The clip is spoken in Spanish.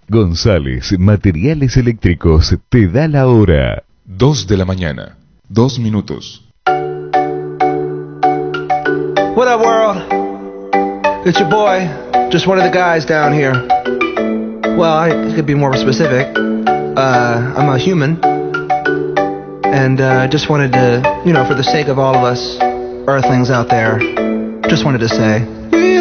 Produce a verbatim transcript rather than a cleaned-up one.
González Materiales Eléctricos te da la hora. Dos de la mañana, dos minutos. What up, world? It's your boy, just one of the guys down here. Well, I could be more specific. Uh, I'm a human. And uh, just wanted to, you know, for the sake of all of us Earthlings out there, just wanted to say...